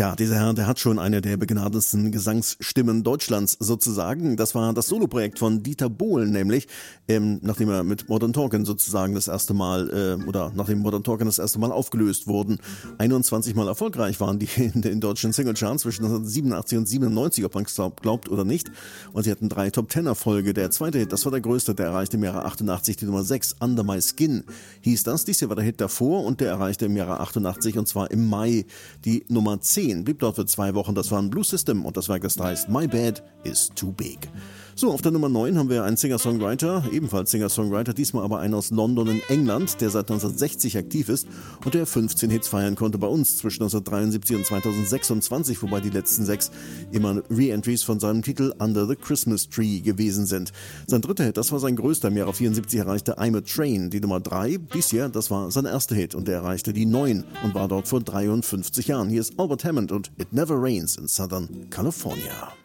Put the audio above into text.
Tja, dieser Herr, der hat schon eine der begnadetsten Gesangsstimmen Deutschlands sozusagen. Das war das Soloprojekt von Dieter Bohlen nämlich, nachdem er mit Modern Talking sozusagen das erste Mal, nachdem Modern Talking das erste Mal aufgelöst wurden. 21 Mal erfolgreich waren die in den deutschen Singlecharts zwischen 1987 und 97, ob man es glaubt oder nicht. Und sie hatten 3 Top-10-Erfolge. Der zweite Hit, das war der größte, der erreichte im Jahre 88 die Nummer 6, Under My Skin hieß das. Dies hier war der Hit davor und der erreichte im Jahre 88 und zwar im Mai die Nummer 10. Blieb dort für 2 Wochen, das war ein Blue System und das Werk, das heißt My Bad is Too Big. So, auf der Nummer 9 haben wir einen Singer-Songwriter, ebenfalls Singer-Songwriter, diesmal aber einen aus London in England, der seit 1960 aktiv ist und der 15 Hits feiern konnte bei uns zwischen 1973 und 2026, wobei die letzten 6 immer Re-Entries von seinem Titel Under the Christmas Tree gewesen sind. Sein dritter Hit, das war sein größter, im Jahre 74 erreichte I'm a Train. Die Nummer 3, dies hier, das war sein erster Hit und der erreichte die 9 und war dort vor 53 Jahren. Hier ist Albert Hammond und It Never Rains in Southern California.